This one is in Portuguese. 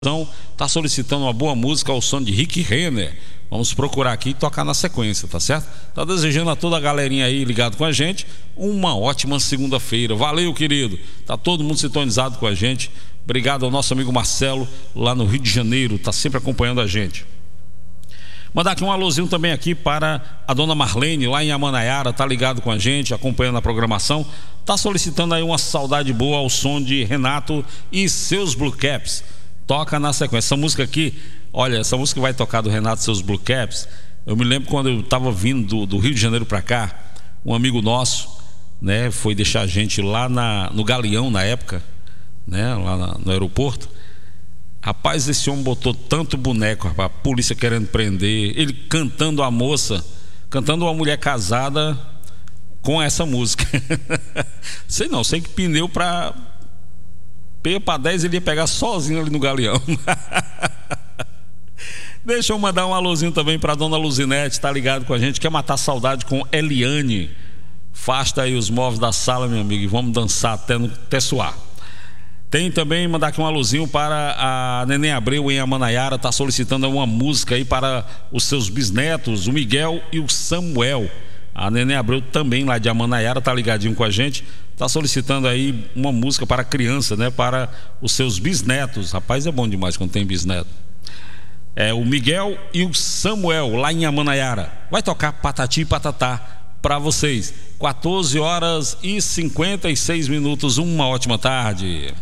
Está solicitando uma boa música ao som de Rick Renner. Vamos procurar aqui e tocar na sequência, tá certo? Tá desejando a toda a galerinha aí ligado com a gente uma ótima segunda-feira. Valeu, querido. Tá todo mundo sintonizado com a gente. Obrigado ao nosso amigo Marcelo lá no Rio de Janeiro, tá sempre acompanhando a gente. Mandar aqui um alôzinho também aqui para a dona Marlene lá em Amanaiara, tá ligado com a gente, acompanhando a programação. Tá solicitando aí uma saudade boa ao som de Renato e seus Blue Caps. Toca na sequência. Essa música aqui, olha, essa música que vai tocar do Renato e seus Blue Caps. Eu me lembro quando eu estava vindo do Rio de Janeiro para cá, um amigo nosso, né, foi deixar a gente lá no Galeão na época, né, lá no aeroporto. Rapaz, esse homem botou tanto boneco, rapaz, a polícia querendo prender, ele cantando a moça, cantando uma mulher casada com essa música. Sei não, sei que pneu para 10 ele ia pegar sozinho ali no Galeão. Deixa eu mandar um alôzinho também para dona Luzinete, tá ligado com a gente, quer matar saudade com Eliane. Afasta aí os móveis da sala, meu amigo, e vamos dançar até suar. Tem também, mandar aqui um alôzinho para a Neném Abreu em Amanaiara, tá solicitando uma música aí para os seus bisnetos, o Miguel e o Samuel. A Neném Abreu também lá de Amanaiara, tá ligadinho com a gente, tá solicitando aí uma música para criança, né, para os seus bisnetos. Rapaz, é bom demais quando tem bisneto. É o Miguel e o Samuel lá em Amanaiara. Vai tocar Patati e Patatá para vocês. 14h56. Uma ótima tarde.